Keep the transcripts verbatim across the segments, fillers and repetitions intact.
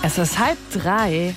Es ist halb drei.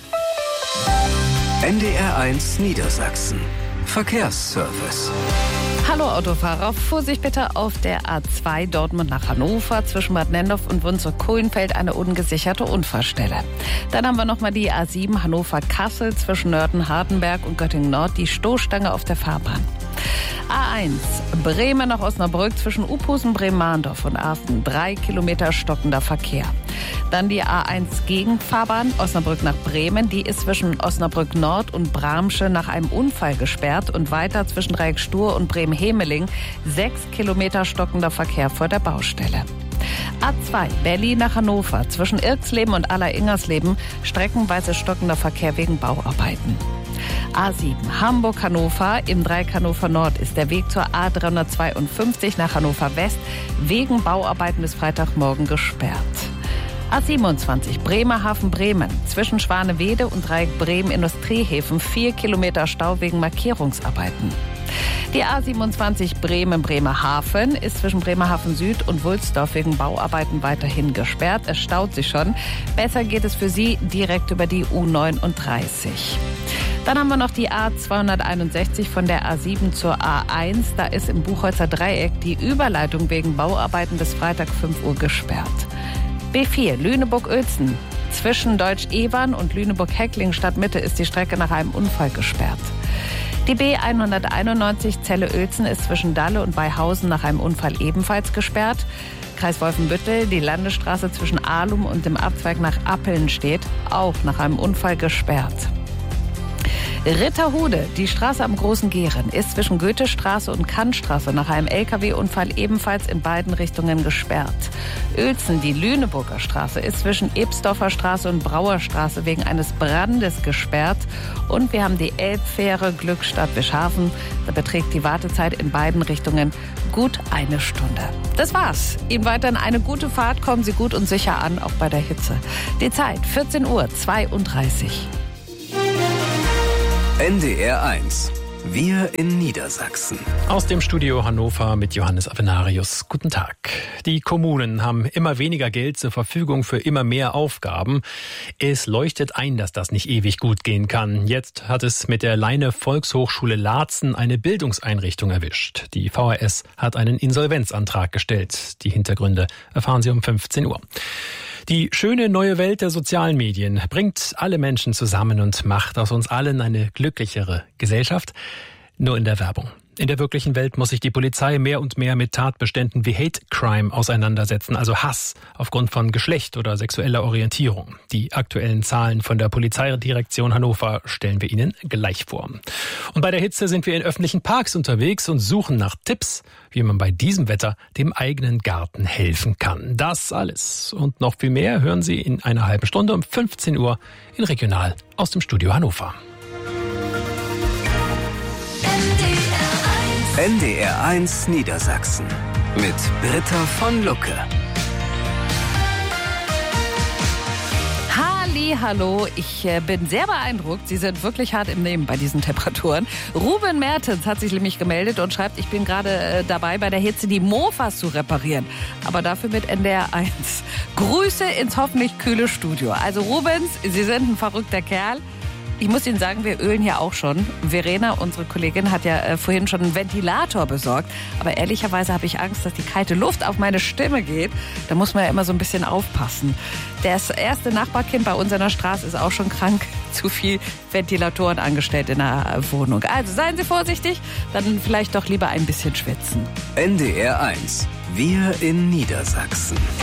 N D R eins Niedersachsen. Verkehrsservice. Hallo Autofahrer, Vorsicht bitte auf der A zwei Dortmund nach Hannover zwischen Bad Nenndorf und Wunzow-Kohlenfeld eine ungesicherte Unfallstelle. Dann haben wir nochmal die A sieben Hannover-Kassel zwischen Nörten-Hardenberg und Göttingen-Nord, die Stoßstange auf der Fahrbahn. A eins Bremen nach Osnabrück zwischen Uphusen, Bremen-Mahndorf und Asten. Drei Kilometer stockender Verkehr. Dann die A eins Gegenfahrbahn Osnabrück nach Bremen. Die ist zwischen Osnabrück Nord und Bramsche nach einem Unfall gesperrt und weiter zwischen Dreieck Stur und Bremen-Hemeling. Sechs Kilometer stockender Verkehr vor der Baustelle. A zwei Berlin nach Hannover zwischen Irksleben und Aller-Ingersleben. Streckenweise stockender Verkehr wegen Bauarbeiten. A sieben Hamburg-Hannover. Im Dreieck Hannover Nord ist der Weg zur A dreihundertzweiundfünfzig nach Hannover West wegen Bauarbeiten bis Freitagmorgen gesperrt. A siebenundzwanzig Bremerhaven-Bremen zwischen Schwanewede und Dreieck Bremen-Industriehäfen. Vier Kilometer Stau wegen Markierungsarbeiten. Die A siebenundzwanzig Bremen-Bremerhaven ist zwischen Bremerhaven Süd und Wulsdorf wegen Bauarbeiten weiterhin gesperrt. Es staut sich schon. Besser geht es für Sie direkt über die U neununddreißig. Dann haben wir noch die A zweihunderteinundsechzig von der A sieben zur A eins. Da ist im Buchholzer Dreieck die Überleitung wegen Bauarbeiten bis Freitag fünf Uhr gesperrt. B vier Lüneburg-Uelzen. Zwischen Deutsch-Evern und Lüneburg-Heckling Stadtmitte ist die Strecke nach einem Unfall gesperrt. Die B hunderteinundneunzig Celle-Uelzen ist zwischen Dalle und Beihausen nach einem Unfall ebenfalls gesperrt. Kreis Wolfenbüttel, die Landesstraße zwischen Ahlum und dem Abzweig nach Appeln steht auch nach einem Unfall gesperrt. Ritterhude, die Straße am Großen Gehren, ist zwischen Goethestraße und Kantstraße nach einem L K W-Unfall ebenfalls in beiden Richtungen gesperrt. Uelzen, die Lüneburger Straße, ist zwischen Ebsdorfer Straße und Brauerstraße wegen eines Brandes gesperrt. Und wir haben die Elbfähre Glückstadt-Wischhafen. Da beträgt die Wartezeit in beiden Richtungen gut eine Stunde. Das war's. Ihnen weiterhin eine gute Fahrt. Kommen Sie gut und sicher an, auch bei der Hitze. Die Zeit vierzehn Uhr zweiunddreißig. N D R eins. Wir in Niedersachsen. Aus dem Studio Hannover mit Johannes Avenarius. Guten Tag. Die Kommunen haben immer weniger Geld zur Verfügung für immer mehr Aufgaben. Es leuchtet ein, dass das nicht ewig gut gehen kann. Jetzt hat es mit der Leine Volkshochschule Laatzen eine Bildungseinrichtung erwischt. Die V H S hat einen Insolvenzantrag gestellt. Die Hintergründe erfahren Sie um fünfzehn Uhr. Die schöne neue Welt der sozialen Medien bringt alle Menschen zusammen und macht aus uns allen eine glücklichere Gesellschaft. Nur in der Werbung. In der wirklichen Welt muss sich die Polizei mehr und mehr mit Tatbeständen wie Hate Crime auseinandersetzen, also Hass aufgrund von Geschlecht oder sexueller Orientierung. Die aktuellen Zahlen von der Polizeidirektion Hannover stellen wir Ihnen gleich vor. Und bei der Hitze sind wir in öffentlichen Parks unterwegs und suchen nach Tipps, wie man bei diesem Wetter dem eigenen Garten helfen kann. Das alles und noch viel mehr hören Sie in einer halben Stunde um fünfzehn Uhr in Regional aus dem Studio Hannover. N D R eins Niedersachsen mit Britta von Lucke. Hallo, ich bin sehr beeindruckt. Sie sind wirklich hart im Nehmen bei diesen Temperaturen. Ruben Mertens hat sich nämlich gemeldet und schreibt, ich bin gerade dabei, bei der Hitze die Mofas zu reparieren. Aber dafür mit N D R eins. Grüße ins hoffentlich kühle Studio. Also Rubens, Sie sind ein verrückter Kerl. Ich muss Ihnen sagen, wir ölen hier auch schon. Verena, unsere Kollegin, hat ja äh, vorhin schon einen Ventilator besorgt. Aber ehrlicherweise habe ich Angst, dass die kalte Luft auf meine Stimme geht. Da muss man ja immer so ein bisschen aufpassen. Das erste Nachbarkind bei uns in der Straße ist auch schon krank. Zu viel Ventilatoren angestellt in der Wohnung. Also seien Sie vorsichtig, dann vielleicht doch lieber ein bisschen schwitzen. N D R eins. Wir in Niedersachsen.